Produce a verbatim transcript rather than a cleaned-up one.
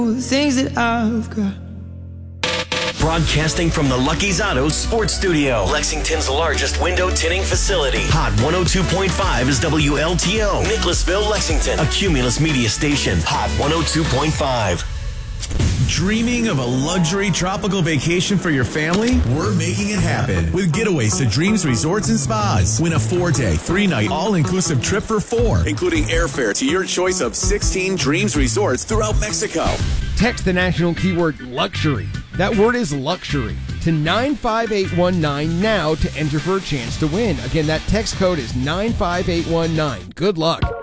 the things that I've got. Broadcasting from the Lucky's Autos Sports Studio, Lexington's largest window tinting facility. Hot one oh two point five is W L T O, Nicholasville, Lexington, a Cumulus media station. Hot one oh two point five. Dreaming of a luxury tropical vacation for your family? We're making it happen with Getaways to Dreams Resorts and Spas. Win a four-day, three-night, all-inclusive trip for four, including airfare to your choice of sixteen Dreams Resorts throughout Mexico. Text the national keyword luxury. That word is luxury to nine five eight one nine now to enter for a chance to win. Again, that text code is nine five eight one nine. Good luck.